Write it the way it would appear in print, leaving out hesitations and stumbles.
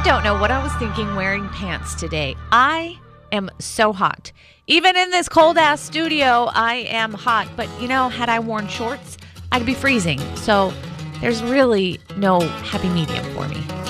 don't know what I was thinking wearing pants today. I am so hot. Even in this cold ass studio, I am hot. But had I worn shorts, I'd be freezing. So there's really no happy medium for me.